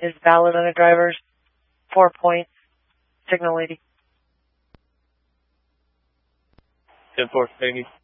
is valid on a driver's 4 points. Signal lady. 10-4, thank you.